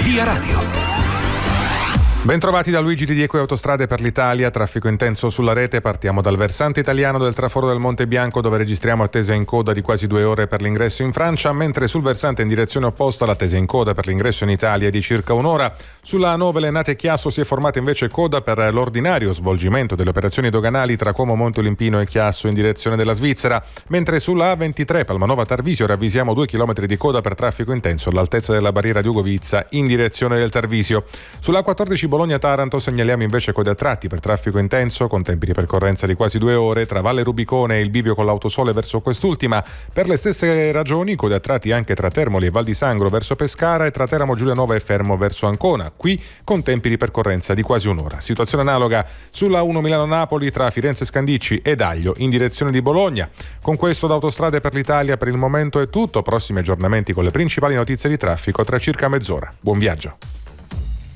Via Radio. Bentrovati da Luigi di Eque Autostrade per l'Italia, traffico intenso sulla rete. Partiamo dal versante italiano del traforo del Monte Bianco, dove registriamo attesa in coda di quasi 2 ore per l'ingresso in Francia, mentre sul versante in direzione opposta l'attesa in coda per l'ingresso in Italia è di circa un'ora. Sulla A9 Lenate-Chiasso si è formata invece coda per l'ordinario svolgimento delle operazioni doganali tra Como Monte Olimpino e Chiasso in direzione della Svizzera, mentre sulla A23 Palmanova-Tarvisio ravvisiamo 2 km di coda per traffico intenso all'altezza della barriera di Ugovizza in direzione del Tarvisio. Sulla A14 Bologna-Taranto segnaliamo invece code a tratti per traffico intenso con tempi di percorrenza di quasi 2 ore tra Valle Rubicone e il bivio con l'Autosole verso quest'ultima. Per le stesse ragioni code a tratti anche tra Termoli e Val di Sangro verso Pescara e tra Teramo Giulianova e Fermo verso Ancona, qui con tempi di percorrenza di quasi un'ora. Situazione analoga sulla 1 Milano-Napoli tra Firenze Scandicci ed Aglio in direzione di Bologna. Con questo da Autostrade per l'Italia per il momento è tutto. Prossimi aggiornamenti con le principali notizie di traffico tra circa mezz'ora. Buon viaggio.